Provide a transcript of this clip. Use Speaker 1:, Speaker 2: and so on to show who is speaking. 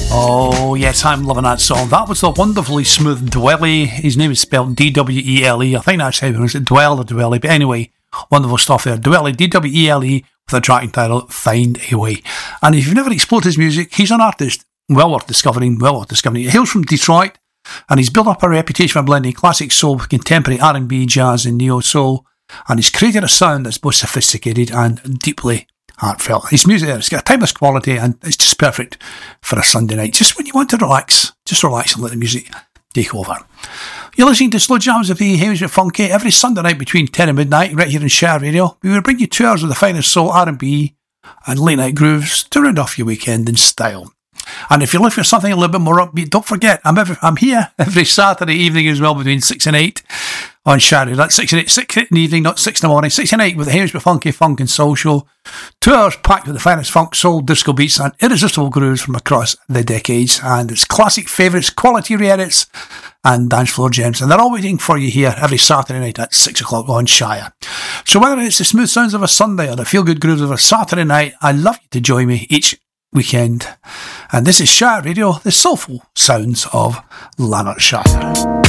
Speaker 1: Oh, yes, I'm loving that song. That was the wonderfully smooth Dwelly. His name is spelled D-W-E-L-E. I think that's how it was. Dwell or Dwelly. But anyway, wonderful stuff there. Dwelly, D-W-E-L-E, with a tracking title, Find a Way. And if you've never explored his music, he's an artist well worth discovering, He hails from Detroit, and he's built up a reputation for blending classic soul with contemporary R&B, jazz and neo-soul. And he's created a sound that's both sophisticated and deeply heartfelt. His music there, it's got a timeless quality and it's just perfect for a Sunday night. Just when you want to relax, just relax and let the music take over. You're listening to Slow Jams with me, Hamish Funky, every Sunday night between 10 and midnight, right here in Share Radio. We will bring you 2 hours of the finest soul, R&B and late night grooves to round off your weekend in style. And if you're looking for something a little bit more upbeat, don't forget, I'm here every Saturday evening as well between 6 and 8 on Share. That's 6 and 8, 6 in the evening, not 6 in the morning. 6 and 8 with the Hamish Funky Funk and Soul Show. 2 hours packed with the finest funk, soul, disco beats and irresistible grooves from across the decades. And it's classic favourites, quality re-edits and dance floor gems. And they're all waiting for you here every Saturday night at 6 o'clock on Shire. So whether it's the smooth sounds of a Sunday or the feel-good grooves of a Saturday night, I'd love you to join me each weekend. And this is Shire Radio, the soulful sounds of Lanarkshire.